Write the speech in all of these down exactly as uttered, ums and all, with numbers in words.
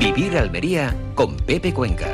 Vivir Almería con Pepe Cuenca.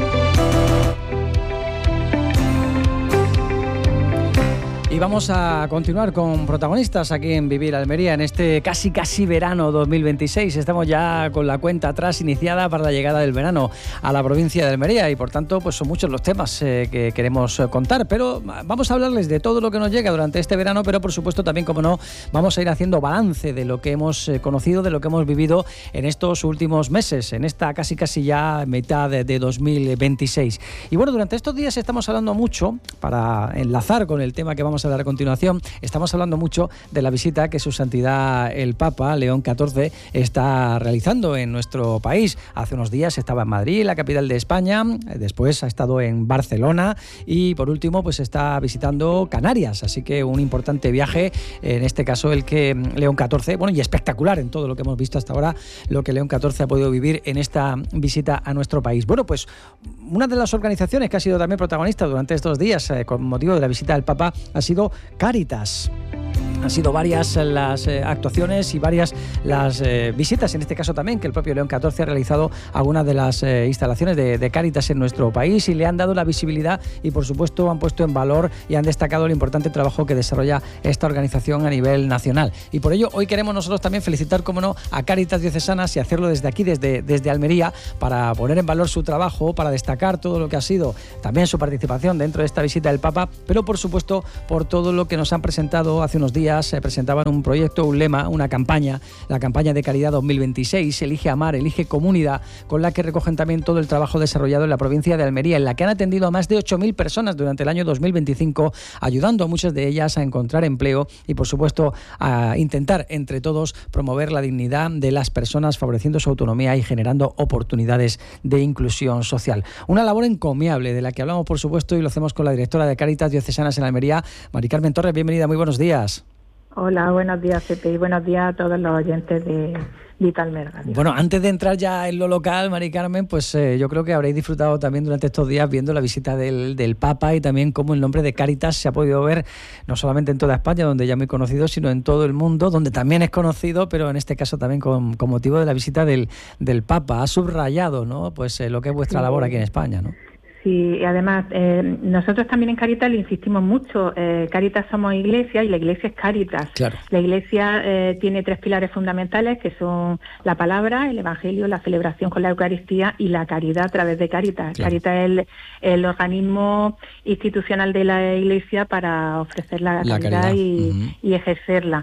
Y vamos a continuar con protagonistas aquí en Vivir Almería en este casi casi verano dos mil veintiséis. Estamos ya con la cuenta atrás iniciada para la llegada del verano a la provincia de Almería y por tanto pues son muchos los temas eh, que queremos contar, pero vamos a hablarles de todo lo que nos llega durante este verano, pero por supuesto también, como no, vamos a ir haciendo balance de lo que hemos conocido, de lo que hemos vivido en estos últimos meses, en esta casi casi ya mitad de, de dos mil veintiséis. Y bueno, durante estos días estamos hablando mucho, para enlazar con el tema que vamos a dar a continuación, estamos hablando mucho de la visita que su santidad el Papa León catorce está realizando en nuestro país. Hace unos días estaba en Madrid, la capital de España, después ha estado en Barcelona y por último pues está visitando Canarias, así que un importante viaje, en este caso el que León catorce, bueno, y espectacular en todo lo que hemos visto hasta ahora, lo que León catorce ha podido vivir en esta visita a nuestro país. Bueno, pues una de las organizaciones que ha sido también protagonista durante estos días eh, con motivo de la visita del Papa ha sido Cáritas. Han sido varias las eh, actuaciones y varias las eh, visitas, en este caso también, que el propio León catorce ha realizado algunas de las eh, instalaciones de, de Cáritas en nuestro país y le han dado la visibilidad y, por supuesto, han puesto en valor y han destacado el importante trabajo que desarrolla esta organización a nivel nacional. Y por ello, hoy queremos nosotros también felicitar, como no, a Cáritas Diocesanas y hacerlo desde aquí, desde, desde Almería, para poner en valor su trabajo, para destacar todo lo que ha sido también su participación dentro de esta visita del Papa, pero, por supuesto, por todo lo que nos han presentado hace unos días. Se presentaban un proyecto, un lema, una campaña, la campaña de caridad dos mil veintiséis, Elige Amar, Elige Comunidad, con la que recogen también todo el trabajo desarrollado en la provincia de Almería, en la que han atendido a más de ocho mil personas durante el año dos mil veinticinco, ayudando a muchas de ellas a encontrar empleo y, por supuesto, a intentar entre todos promover la dignidad de las personas, favoreciendo su autonomía y generando oportunidades de inclusión social. Una labor encomiable de la que hablamos, por supuesto, y lo hacemos con la directora de Cáritas Diocesanas en Almería, Mari Carmen Torres. Bienvenida, muy buenos días. Hola, buenos días, Pepe, y buenos días a todos los oyentes de Vital Merga. Bueno, antes de entrar ya en lo local, Mari Carmen, pues eh, yo creo que habréis disfrutado también durante estos días viendo la visita del, del Papa y también cómo el nombre de Cáritas se ha podido ver no solamente en toda España, donde ya es muy conocido, sino en todo el mundo, donde también es conocido, pero en este caso también con, con motivo de la visita del, del Papa. Ha subrayado, ¿no?, pues eh, lo que es vuestra sí. labor aquí en España, ¿no? Sí, y además eh, nosotros también en Cáritas le insistimos mucho. Eh, Cáritas somos iglesia y la iglesia es Cáritas. Claro. La iglesia eh, tiene tres pilares fundamentales que son la palabra, el evangelio, la celebración con la Eucaristía y la caridad a través de Cáritas. Claro. Cáritas es el, el organismo institucional de la iglesia para ofrecer la, la caridad, caridad. Y, uh-huh. y ejercerla.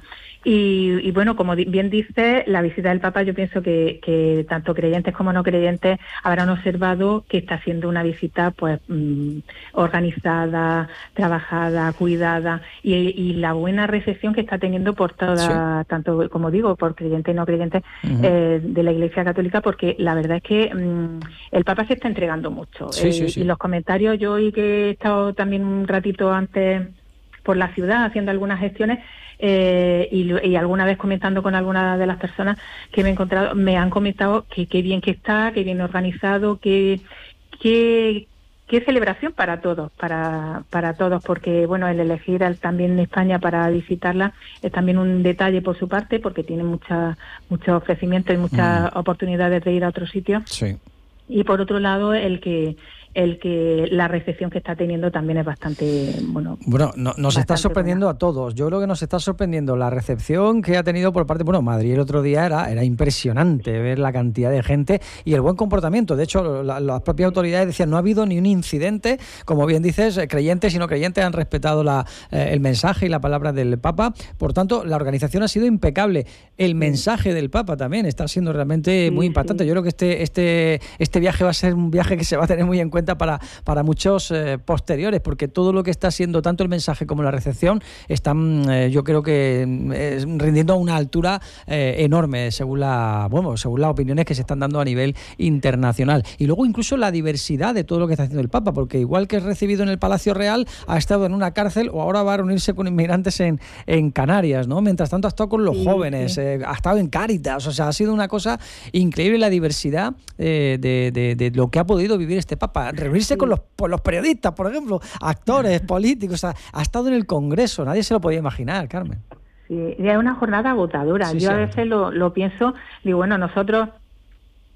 Y, y bueno, como bien dice, la visita del Papa, yo pienso que, que tanto creyentes como no creyentes habrán observado que está siendo una visita pues mmm, organizada, trabajada, cuidada y, y la buena recepción que está teniendo por toda, sí. tanto como digo, por creyentes y no creyentes uh-huh. eh, de la Iglesia Católica, porque la verdad es que mmm, el Papa se está entregando mucho. Sí, eh, sí, sí. Y los comentarios, yo hoy que he estado también un ratito antes por la ciudad haciendo algunas gestiones, Eh, y, y alguna vez comentando con alguna de las personas que me he encontrado, me han comentado que qué bien que está, que bien organizado, que qué celebración para todos, para para todos, porque bueno, el elegir al, también en España para visitarla es también un detalle por su parte, porque tiene mucha, muchos ofrecimientos y muchas mm. oportunidades de ir a otros sitios. Sí. Y por otro lado, el que el que la recepción que está teniendo también es bastante, bueno... Bueno, no, nos bastante está sorprendiendo buena. A todos. Yo creo que nos está sorprendiendo la recepción que ha tenido por parte... Bueno, Madrid el otro día era, era impresionante ver la cantidad de gente y el buen comportamiento. De hecho, la, las propias autoridades decían, no ha habido ni un incidente. Como bien dices, creyentes y no creyentes han respetado la, eh, el mensaje y la palabra del Papa. Por tanto, la organización ha sido impecable. El mensaje del Papa también está siendo realmente sí, muy impactante. Sí. Yo creo que este, este, este viaje va a ser un viaje que se va a tener muy en cuenta Para, para muchos eh, posteriores, porque todo lo que está siendo, tanto el mensaje como la recepción, están, eh, yo creo que eh, rindiendo a una altura eh, enorme, según la, bueno, según las opiniones que se están dando a nivel internacional. Y luego incluso la diversidad de todo lo que está haciendo el Papa, porque igual que es recibido en el Palacio Real, ha estado en una cárcel o ahora va a reunirse con inmigrantes en, en Canarias, ¿no? Mientras tanto ha estado con los sí, jóvenes, sí. Eh, ha estado en Cáritas, o sea, ha sido una cosa increíble la diversidad eh, de, de, de lo que ha podido vivir este Papa. Reunirse sí. con los, con los periodistas, por ejemplo, actores, políticos, ha, ha estado en el Congreso, nadie se lo podía imaginar, Carmen. Sí, es una jornada agotadora. Sí, Yo sí, a veces lo, lo pienso, digo, bueno, nosotros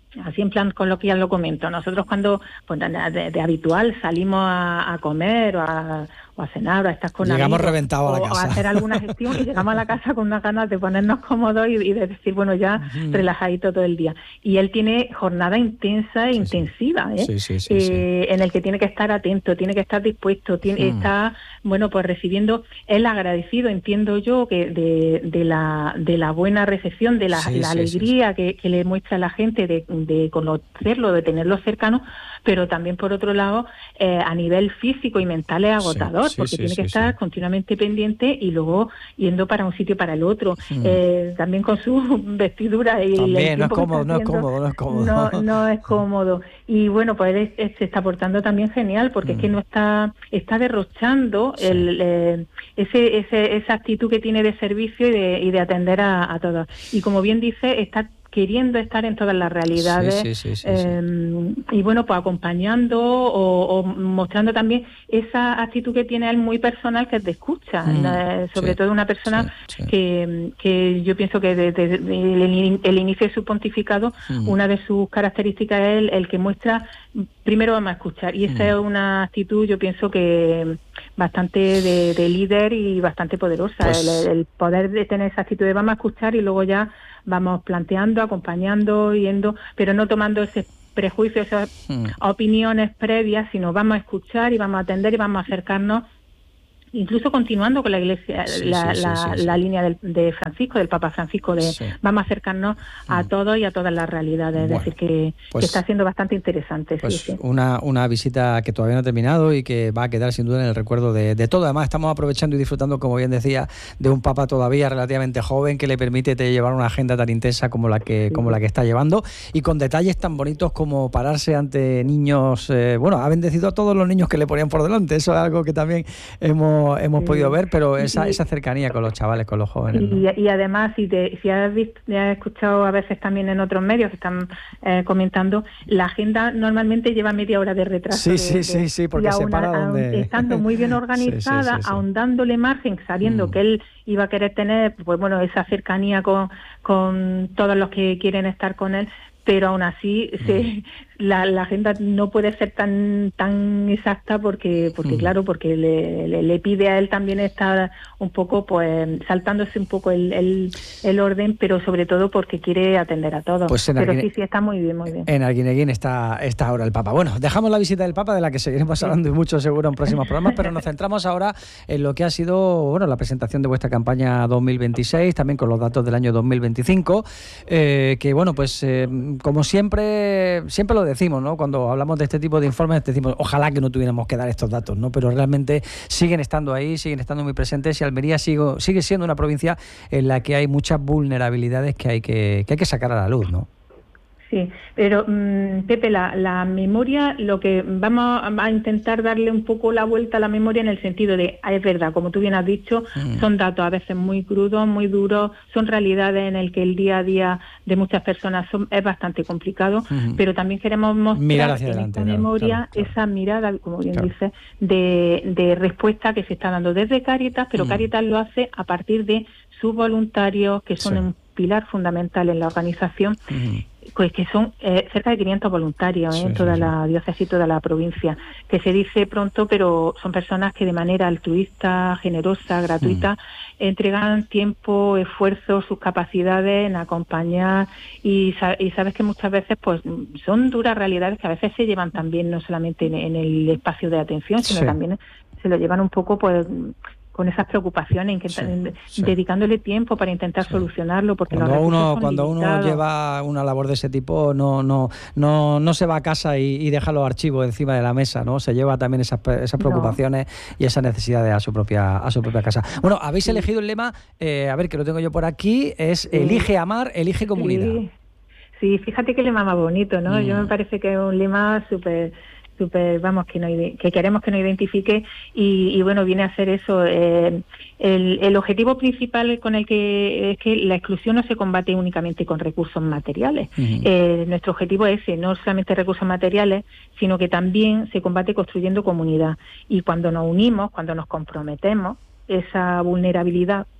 así en plan coloquial lo comento, nosotros cuando pues, de, de habitual salimos a, a comer o a, o a cenar o a estar con llegamos amigos, reventados a la casa o a hacer alguna gestión y llegamos a la casa con unas ganas de ponernos cómodos y, y de decir, bueno, ya uh-huh. relajadito todo el día. Y él tiene jornada intensa e sí, intensiva, ¿eh? Sí, sí, sí, eh, sí. en el que tiene que estar atento, tiene que estar dispuesto, tiene, uh-huh. está, bueno, pues recibiendo, él agradecido, entiendo yo, que de, de la de la buena recepción, de la, sí, la sí, alegría sí, sí. Que, que le muestra a la gente de, de conocerlo, de tenerlo cercano, pero también por otro lado, eh, a nivel físico y mental es agotador, sí, sí, porque sí, tiene que sí, estar sí. continuamente pendiente y luego yendo para un sitio para el otro, mm. eh, también con su vestidura y también, el tiempo no es cómodo, que está no es haciendo, cómodo, no es cómodo. No, no es cómodo. Y bueno, pues él, él se está portando también genial, porque mm. es que no está, está derrochando sí. el, eh, ese, ese, esa actitud que tiene de servicio y de, y de atender a, a todos. Y como bien dice, está queriendo estar en todas las realidades sí, sí, sí, sí, eh, sí. y bueno, pues acompañando o, o mostrando también esa actitud que tiene él muy personal, que es de escucha, mm, eh, sobre sí, todo una persona sí, sí. Que, que yo pienso que desde, desde el, el inicio de su pontificado, mm. una de sus características es el, el que muestra, primero vamos a escuchar, y esa mm. es una actitud, yo pienso que bastante de, de líder y bastante poderosa, pues, el, el poder de tener esa actitud de vamos a escuchar y luego ya vamos planteando, acompañando, yendo, pero no tomando ese prejuicio, esas mm. opiniones previas, sino vamos a escuchar y vamos a atender y vamos a acercarnos, incluso continuando con la iglesia, sí, la, sí, la, sí, sí, la sí. línea del, de Francisco, del Papa Francisco, de sí. vamos a acercarnos mm. a todos y a todas las realidades, bueno, es decir, que, pues, que está siendo bastante interesante. Pues sí, sí. Una, una visita que todavía no ha terminado y que va a quedar sin duda en el recuerdo de, de todo. Además, estamos aprovechando y disfrutando, como bien decía, de un Papa todavía relativamente joven que le permite llevar una agenda tan intensa como la que, sí. como la que está llevando, y con detalles tan bonitos como pararse ante niños, eh, bueno, ha bendecido a todos los niños que le ponían por delante, eso es algo que también hemos, hemos sí. podido ver, pero esa, y, esa cercanía con los chavales, con los jóvenes. Y, ¿no? y además, si, te, si has, visto, has escuchado a veces también en otros medios que están eh, comentando, la agenda normalmente lleva media hora de retraso. Sí, de, sí, de, sí, sí, porque se para donde... Estando muy bien organizada, sí, sí, sí, sí. aun dándole margen, sabiendo mm. que él iba a querer tener, pues bueno, esa cercanía con, con todos los que quieren estar con él, pero aún así mm. se, la, la agenda no puede ser tan tan exacta porque porque mm. claro, porque le, le, le pide a él también estar un poco pues saltándose un poco el, el, el orden, pero sobre todo porque quiere atender a todos. Pues pero Arguine... sí, sí, está muy bien, muy bien. En Arguineguín está, está ahora el Papa. Bueno, dejamos la visita del Papa, de la que seguiremos hablando y mucho seguro en próximos programas, pero nos centramos ahora en lo que ha sido, bueno, la presentación de vuestra campaña dos mil veintiséis, también con los datos del año dos mil veinticinco, eh, que bueno, pues eh, como siempre, siempre lo decimos, ¿no? Cuando hablamos de este tipo de informes decimos, ojalá que no tuviéramos que dar estos datos, ¿no? Pero realmente siguen estando ahí, siguen estando muy presentes, y Almería sigo, sigue siendo una provincia en la que hay muchas vulnerabilidades que hay que, que hay que sacar a la luz, ¿no? Sí, pero mmm, Pepe, la, la memoria, lo que vamos a intentar darle un poco la vuelta a la memoria en el sentido de, ah, es verdad, como tú bien has dicho, mm. son datos a veces muy crudos, muy duros, son realidades en el que el día a día de muchas personas son, es bastante complicado, mm. pero también queremos mostrar en adelante, esta claro, memoria claro, claro. esa mirada, como bien claro. dices, de, de respuesta que se está dando desde Cáritas, pero mm. Cáritas lo hace a partir de sus voluntarios, que son sí. un pilar fundamental en la organización, mm. pues que son eh, cerca de quinientos voluntarios ¿eh? sí, en toda sí, la sí. diócesis y toda la provincia, que se dice pronto, pero son personas que de manera altruista, generosa, gratuita, mm. entregan tiempo, esfuerzo, sus capacidades en acompañar, y, y sabes que muchas veces pues son duras realidades que a veces se llevan también no solamente en, en el espacio de atención, sino sí. también se lo llevan un poco pues con esas preocupaciones, sí, sí. dedicándole tiempo para intentar sí. solucionarlo, porque cuando los uno son cuando limitados. Uno lleva una labor de ese tipo, no no no no se va a casa y, y deja los archivos encima de la mesa, no se lleva también esas, esas preocupaciones no. y esas necesidades a su propia a su propia casa. Bueno, habéis sí. elegido el lema, eh, a ver que lo tengo yo por aquí, es sí. elige amar, elige comunidad. Sí, sí, fíjate qué lema más bonito, ¿no? Mm. Yo me parece que es un lema súper super, vamos, que, no, que queremos que nos identifique y, y bueno, viene a ser eso. Eh, el, el objetivo principal con el que es que la exclusión no se combate únicamente con recursos materiales. Uh-huh. Eh, nuestro objetivo es ese, no solamente recursos materiales, sino que también se combate construyendo comunidad. Y cuando nos unimos, cuando nos comprometemos, esa vulnerabilidad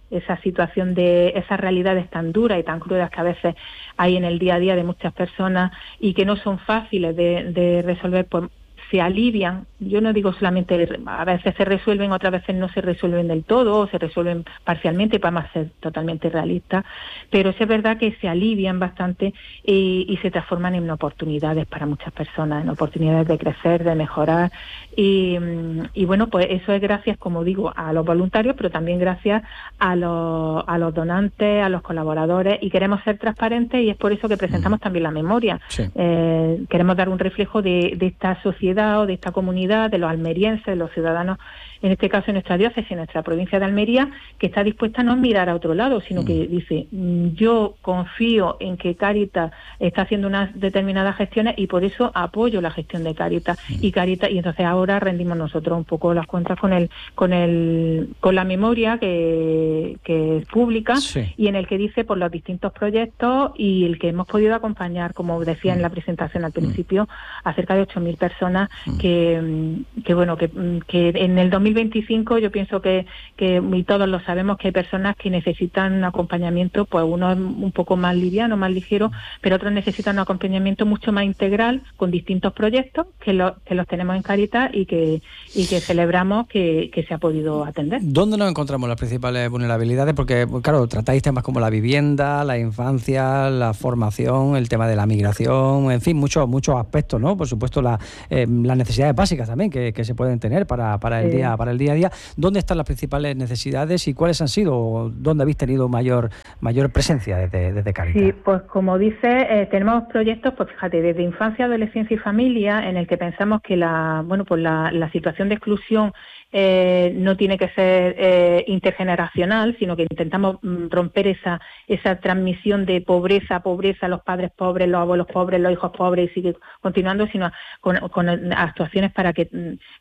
esa situación de esas realidades tan duras y tan crudas que a veces hay en el día a día de muchas personas y que no son fáciles de, de resolver, pues se alivian. Yo no digo solamente, a veces se resuelven, otras veces no se resuelven del todo, o se resuelven parcialmente, para más ser totalmente realistas, pero sí es verdad que se alivian bastante y, y se transforman en oportunidades para muchas personas, en oportunidades de crecer, de mejorar, y, y bueno, pues eso es gracias, como digo, a los voluntarios, pero también gracias a los, a los donantes, a los colaboradores, y queremos ser transparentes y es por eso que presentamos también la memoria. Sí. Eh, queremos dar un reflejo de, de esta sociedad o de esta comunidad, de los almerienses, de los ciudadanos, en este caso en nuestra diócesis, en nuestra provincia de Almería, que está dispuesta a no mirar a otro lado, sino que dice, yo confío en que Cáritas está haciendo unas determinadas gestiones y por eso apoyo la gestión de Cáritas y Cáritas, y entonces ahora rendimos nosotros un poco las cuentas con el con el con la memoria que, que es pública, sí, y en el que dice por los distintos proyectos y el que hemos podido acompañar, como decía en la presentación al principio, a cerca de ocho mil personas que, que bueno, que, que en el dos mil veinticinco yo pienso que, que, y todos lo sabemos, que hay personas que necesitan un acompañamiento, pues uno es un poco más liviano, más ligero, pero otros necesitan un acompañamiento mucho más integral, con distintos proyectos que, lo, que los tenemos en Cáritas y que, y que celebramos que, que se ha podido atender. ¿Dónde nos encontramos las principales vulnerabilidades? Porque, claro, tratáis temas como la vivienda, la infancia, la formación, el tema de la migración, en fin, muchos muchos aspectos, ¿no? Por supuesto, la, eh, las necesidades básicas también que, que se pueden tener para, para el sí. día para el día a día. ¿Dónde están las principales necesidades y cuáles han sido, dónde habéis tenido mayor mayor presencia desde, desde Cáritas? Sí, pues como dice, eh, tenemos proyectos, pues fíjate, desde infancia, adolescencia y familia, en el que pensamos que la, bueno, pues la, la situación de exclusión Eh, no tiene que ser eh, intergeneracional, sino que intentamos mm, romper esa esa transmisión de pobreza a pobreza, los padres pobres, los abuelos pobres, los hijos pobres, y sigue continuando, sino con, con actuaciones para que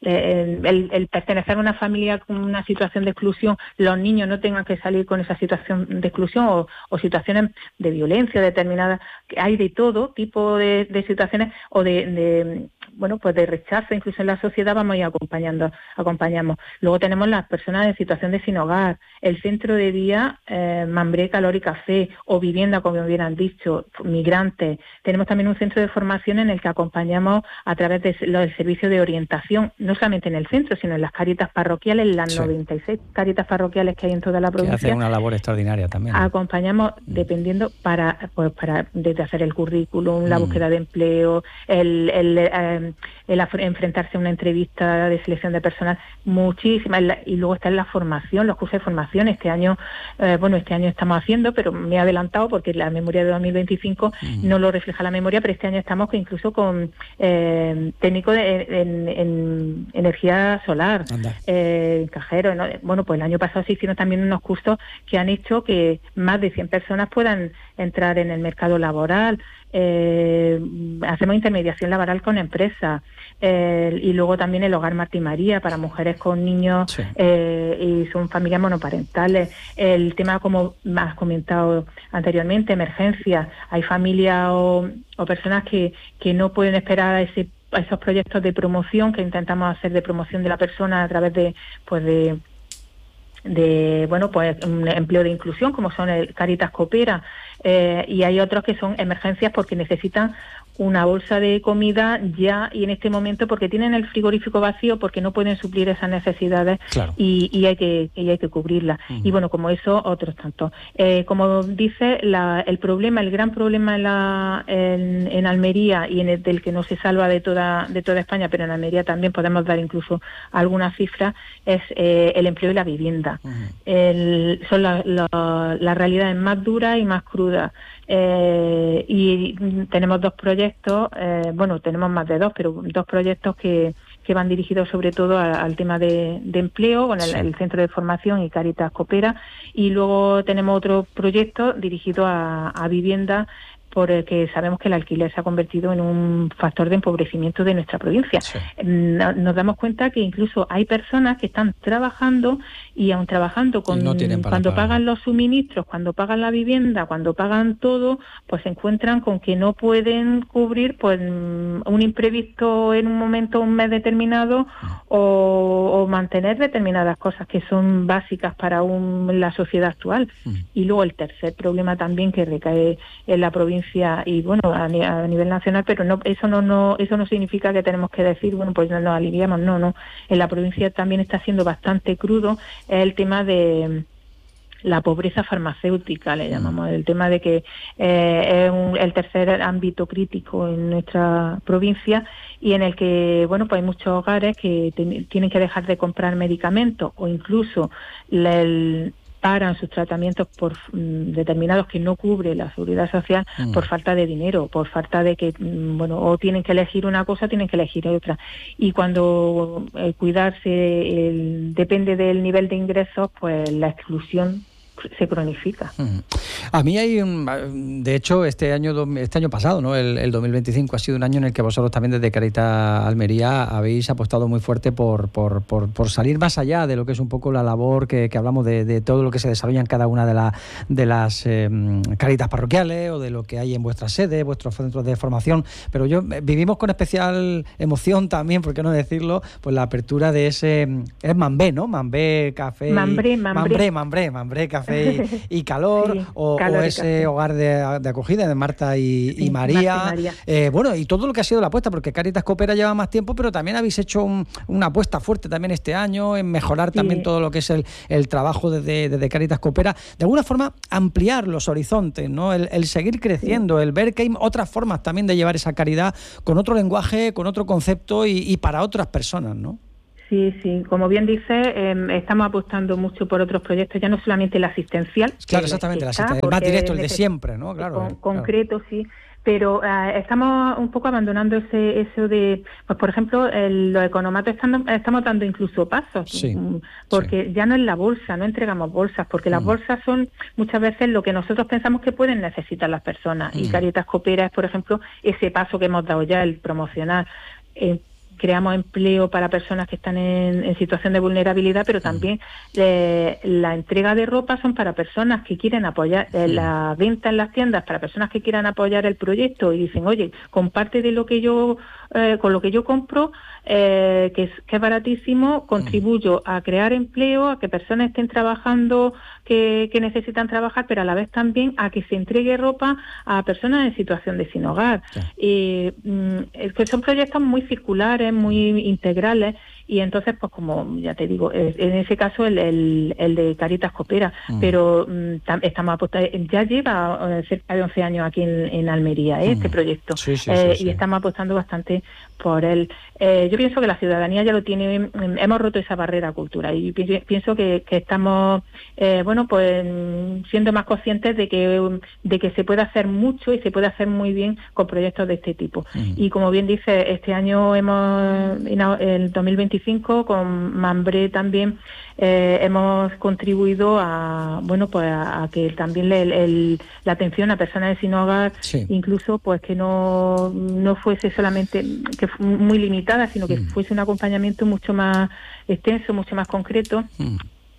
eh, el, el pertenecer a una familia con una situación de exclusión, los niños no tengan que salir con esa situación de exclusión o, o situaciones de violencia determinadas. Hay de todo tipo de, de situaciones o de, de bueno, pues de rechazo, incluso en la sociedad vamos a ir acompañando, acompañamos. Luego tenemos las personas en situación de sin hogar, el centro de día, eh, Mambré, Calor y Café, o vivienda, como hubieran dicho, migrantes. Tenemos también un centro de formación en el que acompañamos a través de los del servicio de orientación, no solamente en el centro, sino en las Cáritas parroquiales, las sí. noventa y seis Cáritas parroquiales que hay en toda la provincia. Que hacen una labor extraordinaria también, ¿no? Acompañamos, dependiendo, para, pues para desde hacer el currículum, la mm. búsqueda de empleo, el, el eh, el enfrentarse a una entrevista de selección de personal, muchísimas, y luego está en la formación, los cursos de formación. Este año, eh, bueno, este año estamos haciendo, pero me he adelantado porque la memoria de dos mil veinticinco mm. no lo refleja la memoria, pero este año estamos incluso con eh, técnico de, en, en energía solar, eh, cajero, ¿no? Bueno, pues el año pasado se hicieron también unos cursos que han hecho que más de cien personas puedan entrar en el mercado laboral. Eh, hacemos intermediación laboral con empresas, eh, y luego también el Hogar Marta y María para mujeres con niños, sí. eh, y son familias monoparentales. El tema, como has comentado anteriormente, emergencias. Hay familias o, o personas que, que no pueden esperar a ese a esos proyectos de promoción que intentamos hacer, de promoción de la persona a través de pues de de bueno pues un empleo de inclusión, como son el Cáritas Coopera, eh, y hay otros que son emergencias porque necesitan una bolsa de comida ya y en este momento, porque tienen el frigorífico vacío, porque no pueden suplir esas necesidades, claro. y, y hay que y hay que cubrirlas. Uh-huh. Y bueno, como eso, otros tantos. Eh, como dice, la, el problema, el gran problema en, la, en, en Almería, y en el del que no se salva de toda de toda España, pero en Almería también podemos dar incluso algunas cifras, es eh, el empleo y la vivienda. Uh-huh. El, son las la, la realidades más duras y más crudas. Eh, y tenemos dos proyectos, eh, bueno, tenemos más de dos, pero dos proyectos que, que van dirigidos sobre todo a, al tema de, de empleo, con el, sí. el Centro de Formación y Cáritas Coopera, y luego tenemos otro proyecto dirigido a, a vivienda, porque sabemos que el alquiler se ha convertido en un factor de empobrecimiento de nuestra provincia. Sí. Nos damos cuenta que incluso hay personas que están trabajando y aún trabajando con, no cuando pagar. pagan los suministros, cuando pagan la vivienda, cuando pagan todo, pues se encuentran con que no pueden cubrir pues un imprevisto en un momento, un mes determinado, o, o mantener determinadas cosas que son básicas para un, la sociedad actual. Mm. Y luego el tercer problema también que recae en la provincia y bueno a, a nivel nacional, pero no eso no no eso no significa que tenemos que decir bueno pues no nos aliviamos, no no en la provincia también está siendo bastante crudo, es el tema de la pobreza farmacéutica, le llamamos, el tema de que eh, es un, el tercer ámbito crítico en nuestra provincia y en el que, bueno, pues hay muchos hogares que ten, tienen que dejar de comprar medicamentos o incluso el, paran sus tratamientos por mm, determinados que no cubre la seguridad social mm. por falta de dinero, por falta de que, mm, bueno, o tienen que elegir una cosa, tienen que elegir otra. Y cuando el cuidarse el, depende del nivel de ingresos, pues la exclusión se cronifica. A mí hay un, de hecho este año este año pasado, ¿no? El, el dos mil veinticinco ha sido un año en el que vosotros también desde Caritas Almería habéis apostado muy fuerte por, por, por, por salir más allá de lo que es un poco la labor que, que hablamos de, de todo lo que se desarrolla en cada una de, la, de las eh, Caritas parroquiales o de lo que hay en vuestras sedes, vuestros centros de formación, pero yo vivimos con especial emoción también, por qué no decirlo, pues la apertura de ese, es Mambé, ¿no? Mambé Café, Mambré, Mambré, Mambré, Mambré Café y, y calor, sí, o, calor o ese hogar de, de acogida de Marta y, sí, y María, Marta y María. Eh, bueno, y todo lo que ha sido la apuesta, porque Caritas Coopera lleva más tiempo, pero también habéis hecho un, una apuesta fuerte también este año en mejorar sí. también todo lo que es el, el trabajo desde, desde Caritas Coopera, de alguna forma ampliar los horizontes, ¿no? El, el seguir creciendo, sí. el ver que hay otras formas también de llevar esa caridad con otro lenguaje, con otro concepto y, y para otras personas, ¿no? Sí, sí, como bien dice, eh, estamos apostando mucho por otros proyectos, ya no solamente el asistencial. Claro, exactamente, el, está, el más directo, el de siempre, ¿no? Claro. Con, claro. Concreto, sí. Pero eh, estamos un poco abandonando ese eso de, pues por ejemplo, el, los economatos están, estamos dando incluso pasos, sí, porque sí. ya no es la bolsa, no entregamos bolsas, porque las mm. bolsas son muchas veces lo que nosotros pensamos que pueden necesitar las personas. Mm. Y Caritas Coopera es, por ejemplo, ese paso que hemos dado ya, el promocionar. Eh, creamos empleo para personas que están en, en situación de vulnerabilidad, pero también eh, la entrega de ropa son para personas que quieren apoyar, eh, la venta en las tiendas para personas que quieran apoyar el proyecto y dicen, oye, con parte de lo que yo, eh, con lo que yo compro, eh, que, es, que es baratísimo, contribuyo a crear empleo, a que personas estén trabajando que, que necesitan trabajar, pero a la vez también a que se entregue ropa a personas en situación de sin hogar. Sí. Y mm, es que son proyectos muy circulares, muy integrales, y entonces pues como ya te digo, en ese caso el, el, el de Caritas Coopera, mm. pero mm, estamos apostando, ya lleva cerca de once años aquí en, en Almería ¿eh? mm. este proyecto, sí, sí, eh, sí, y sí. estamos apostando bastante por él. Eh, yo pienso que la ciudadanía ya lo tiene, hemos roto esa barrera cultural y pienso que, que estamos eh, bueno pues siendo más conscientes de que de que se puede hacer mucho y se puede hacer muy bien con proyectos de este tipo. Mm. Y como bien dice, este año hemos, en el dos mil veinticinco con Mambré también eh, hemos contribuido a bueno pues a, a que también el, el, la atención a personas sin hogar, sí. incluso pues que no no fuese solamente que fue muy limitada, sino que mm. fuese un acompañamiento mucho más extenso, mucho más concreto. Mm.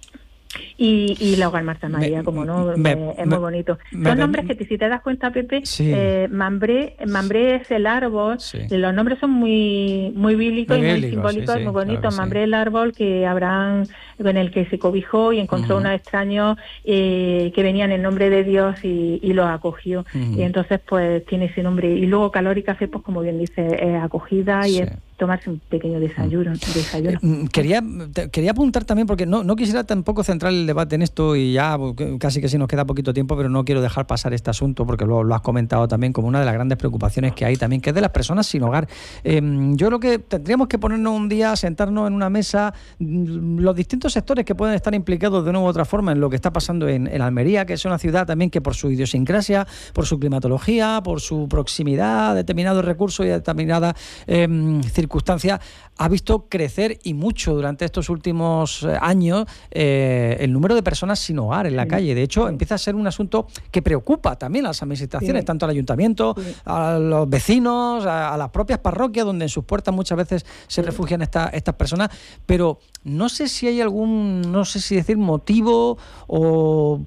Y, y la Hogar Marta María, me, como no, me, eh, es me, muy bonito. Son nombres que, si te das cuenta, Pepe, sí. eh, Mambré, Mambré es el árbol, sí. los nombres son muy muy bíblicos muy y muy bíblico, simbólicos, sí, sí, muy bonitos. Claro Mambré es sí. el árbol que Abraham, en el que se cobijó y encontró uh-huh. unos extraños eh, que venían en nombre de Dios y, y los acogió. Uh-huh. Y entonces, pues, tiene ese nombre. Y luego Calor y Café, pues, como bien dice, es acogida y sí. es tomarse un pequeño desayuno. desayuno. Eh, quería quería apuntar también, porque no, no quisiera tampoco centrar el debate en esto y ya casi que sí nos queda poquito tiempo, pero no quiero dejar pasar este asunto porque lo, lo has comentado también como una de las grandes preocupaciones que hay también, que es de las personas sin hogar. Eh, yo creo que tendríamos que ponernos un día, sentarnos en una mesa, los distintos sectores que pueden estar implicados de una u otra forma en lo que está pasando en, en Almería, que es una ciudad también que por su idiosincrasia, por su climatología, por su proximidad a determinados recursos y a determinadas eh, circunstancias, circunstancia, ha visto crecer y mucho durante estos últimos años eh, el número de personas sin hogar en la sí. calle. De hecho, sí. empieza a ser un asunto que preocupa también a las administraciones, sí. tanto al ayuntamiento, sí. a los vecinos, a, a las propias parroquias, donde en sus puertas muchas veces se sí. refugian esta, estas personas. Pero no sé si hay algún, no sé si decir motivo o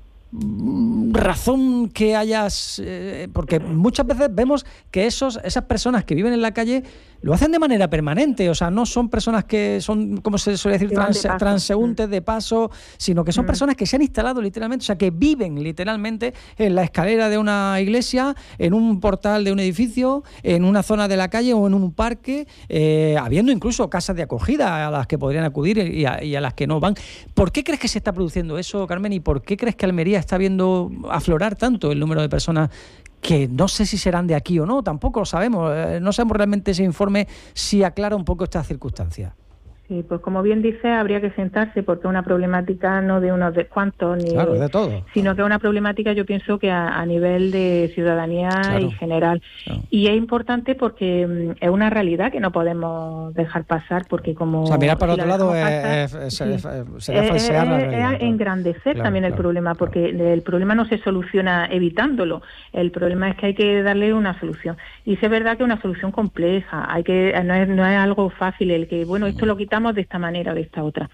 razón que hayas, eh, porque muchas veces vemos que esos esas personas que viven en la calle lo hacen de manera permanente, o sea, no son personas que son, como se suele decir, trans, de transeúntes de paso, sino que son mm. personas que se han instalado literalmente, o sea, que viven literalmente en la escalera de una iglesia, en un portal de un edificio, en una zona de la calle o en un parque, eh, habiendo incluso casas de acogida a las que podrían acudir y a, y a las que no van. ¿Por qué crees que se está produciendo eso, Carmen, y por qué crees que Almería está viendo aflorar tanto el número de personas que no sé si serán de aquí o no? Tampoco lo sabemos, no sabemos realmente ese informe si aclara un poco estas circunstancias. Sí, pues como bien dice, habría que sentarse, porque es una problemática no de unos de cuantos, ni claro, de todo, sino que es una problemática, yo pienso que a, a nivel de ciudadanía claro. y general. Claro. Y es importante porque es una realidad que no podemos dejar pasar, porque como... O sea, mirar para si otro lado es, es, sí. es, es, sería falsear la realidad. Es engrandecer claro, también claro, el problema, porque claro. el problema no se soluciona evitándolo. El problema es que hay que darle una solución. Y es verdad que es una solución compleja, hay que no es, no es algo fácil el que, bueno, esto lo quitamos de esta manera o de esta otra.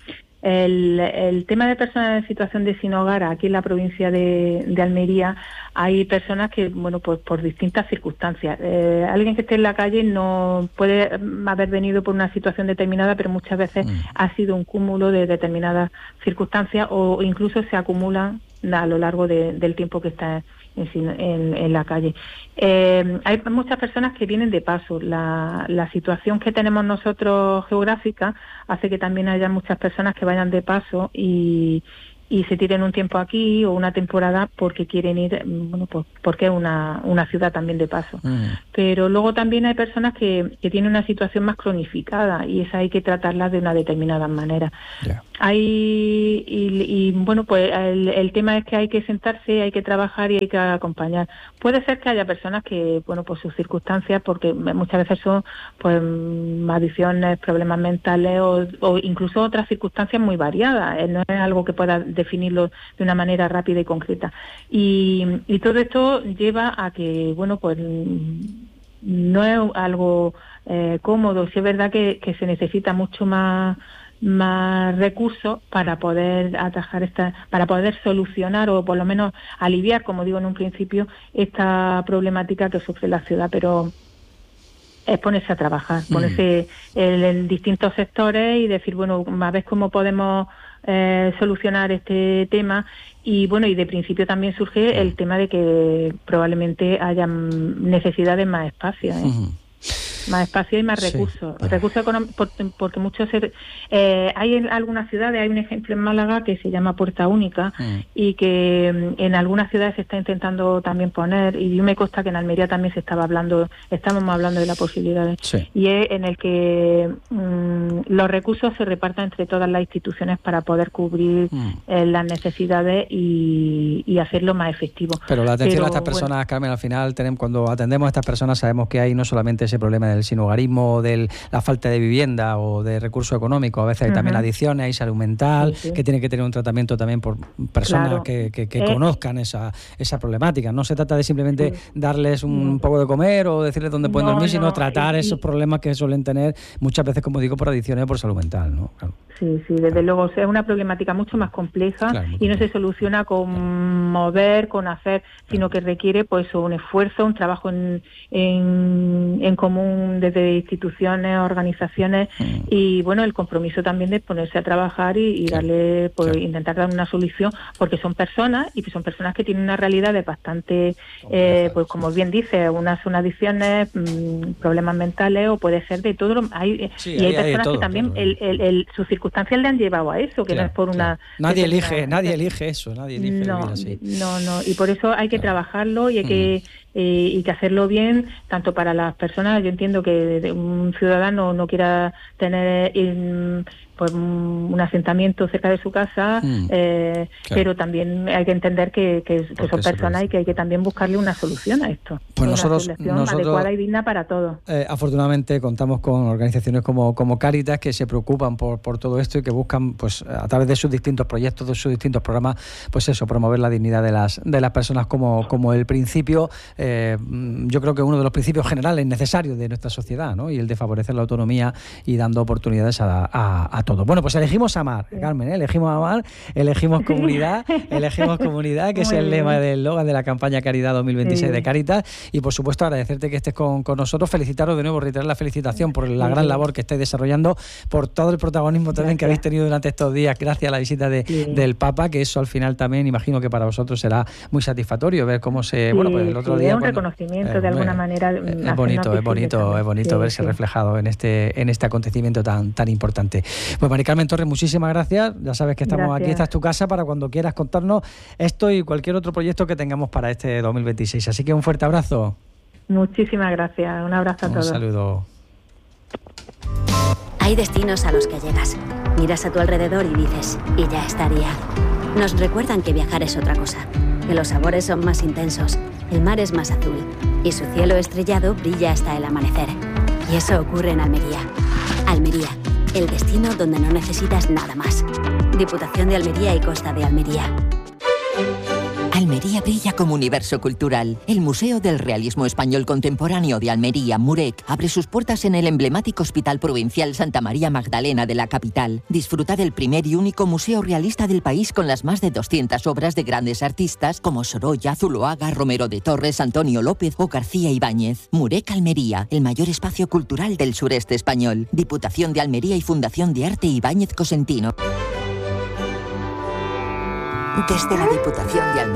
El, el tema de personas en situación de sin hogar, aquí en la provincia de, de Almería, hay personas que, bueno, pues por distintas circunstancias. Eh, alguien que esté en la calle no puede haber venido por una situación determinada, pero muchas veces mm. ha sido un cúmulo de determinadas circunstancias o incluso se acumulan a lo largo de, del tiempo que está En, en, en la calle. Eh, hay muchas personas que vienen de paso. La, la situación que tenemos nosotros geográfica hace que también haya muchas personas que vayan de paso y, y se tiren un tiempo aquí o una temporada porque quieren ir, bueno, pues porque es una, una ciudad también de paso. Mm. Pero luego también hay personas que, que tienen una situación más cronificada y esa hay que tratarla de una determinada manera. Yeah. Hay y, y bueno, pues el, el tema es que hay que sentarse, hay que trabajar y hay que acompañar. Puede ser que haya personas que, bueno, pues sus circunstancias, porque muchas veces son pues adicciones, problemas mentales o, o incluso otras circunstancias muy variadas. No es algo que pueda definirlo de una manera rápida y concreta. Y, y todo esto lleva a que, bueno, pues no es algo eh, cómodo. Sí es verdad que, que se necesita mucho más más recursos para poder atajar esta, para poder solucionar o por lo menos aliviar, como digo en un principio, esta problemática que sufre la ciudad, pero es ponerse a trabajar, ponerse mm. en, en distintos sectores y decir, bueno, a ver cómo podemos eh, solucionar este tema. Y bueno, y de principio también surge mm. el tema de que probablemente haya necesidad de más espacio, ¿eh? Mm. más espacio y más recursos, sí. recursos económicos, porque muchos eh, hay en algunas ciudades, hay un ejemplo en Málaga que se llama Puerta Única mm. y que en algunas ciudades se está intentando también poner, y yo me consta que en Almería también se estaba hablando, estábamos hablando de la posibilidad, sí. y es en el que mmm, los recursos se repartan entre todas las instituciones para poder cubrir mm. eh, las necesidades y, y hacerlo más efectivo. Pero la atención Pero, a estas personas, bueno, Carmen, al final tenemos, cuando atendemos a estas personas sabemos que hay no solamente ese problema del sinhogarismo, de la falta de vivienda o de recursos económicos, a veces hay uh-huh. también adicciones, hay salud mental, sí, sí. que tiene que tener un tratamiento también por personas claro. que, que, que eh. conozcan esa, esa problemática. No se trata de simplemente sí. darles un no. poco de comer o decirles dónde pueden no, dormir, sino no. tratar y, esos problemas que suelen tener muchas veces, como digo, por adicciones o por salud mental, ¿no? Claro. Sí, sí, desde claro. luego, o sea, es una problemática mucho más compleja claro, y no se soluciona con claro. mover, con hacer, sino que requiere pues un esfuerzo, un trabajo en, en, en común desde instituciones, organizaciones mm. y bueno, el compromiso también de ponerse a trabajar y, y claro. darle, pues claro. intentar dar una solución, porque son personas y son personas que tienen una realidad de bastante, eh, pues como bien dice, unas son adicciones, mmm, problemas mentales o puede ser de todo, lo, hay, sí, y hay, hay personas todo, que también claro. el, el, el, sus circunstancias le han llevado a eso, que claro, no es por una... Claro. Nadie elige, nadie elige eso, nadie elige no, vivir así. No, no, y por eso hay que claro. trabajarlo y hay mm. que eh, y que hacerlo bien, tanto para las personas. Yo entiendo que un ciudadano no quiera tener in, pues un, un asentamiento cerca de su casa, mm, eh, claro. pero también hay que entender que, que, que son personas y que hay que también buscarle una solución a esto. Pues una nosotros, solución nosotros adecuada y digna para todos. Eh, afortunadamente contamos con organizaciones como, como Cáritas que se preocupan por, por todo esto y que buscan, pues a través de sus distintos proyectos, de sus distintos programas, pues eso, promover la dignidad de las de las personas como, como el principio, eh, yo creo que uno de los principios generales necesarios de nuestra sociedad, ¿no? Y el de favorecer la autonomía y dando oportunidades a, a, a todos. Bueno, pues elegimos amar, sí. Carmen, ¿eh? elegimos amar, elegimos comunidad, elegimos comunidad, que Muy es el bien. lema del eslogan de la campaña Caridad dos mil veintiséis sí. de Cáritas, y por supuesto agradecerte que estés con, con nosotros, felicitaros de nuevo, reiterar la felicitación por la sí. gran labor que estáis desarrollando, por todo el protagonismo también Gracias. que habéis tenido durante estos días, gracias a la visita de, sí. del Papa, que eso al final también imagino que para vosotros será muy satisfactorio ver cómo se... Sí, bueno, pues el otro sí, día... Es un cuando, reconocimiento eh, de alguna eh, manera. Es bonito, es bonito, es bonito sí, verse sí. reflejado en este en este acontecimiento tan tan importante. Pues Mari Carmen Torres, muchísimas gracias. Ya sabes que estamos gracias. aquí, esta es tu casa para cuando quieras contarnos esto y cualquier otro proyecto que tengamos para este dos mil veintiséis. Así que un fuerte abrazo. Muchísimas gracias. Un abrazo a un todos. Un saludo. Hay destinos a los que llegas. Miras a tu alrededor y dices, y ya estaría. Nos recuerdan que viajar es otra cosa, que los sabores son más intensos, el mar es más azul y su cielo estrellado brilla hasta el amanecer. Y eso ocurre en Almería. Almería, el destino donde no necesitas nada más. Diputación de Almería y Costa de Almería. Almería brilla como universo cultural. El Museo del Realismo Español Contemporáneo de Almería, MUREC, abre sus puertas en el emblemático Hospital Provincial Santa María Magdalena de la capital. Disfruta del primer y único museo realista del país con las más de doscientas obras de grandes artistas como Sorolla, Zuloaga, Romero de Torres, Antonio López o García Ibáñez. MUREC Almería, el mayor espacio cultural del sureste español. Diputación de Almería y Fundación de Arte Ibáñez Cosentino. Desde la Diputación de Almería